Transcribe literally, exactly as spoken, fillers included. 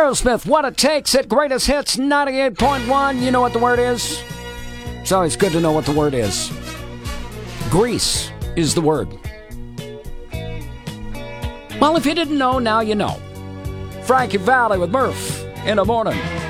Aerosmith, What It Takes at Greatest Hits ninety-eight point one. You know what the word is? It's always good to know what the word is. Grease is the word. Well, if you didn't know, now you know. Frankie Valli with Murph in the morning.